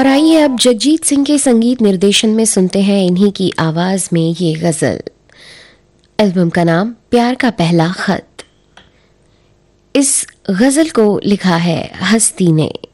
और आइए अब जगजीत सिंह के संगीत निर्देशन में सुनते हैं इन्हीं की आवाज में ये गजल। एल्बम का नाम प्यार का पहला खत। इस गजल को लिखा है हस्ती ने।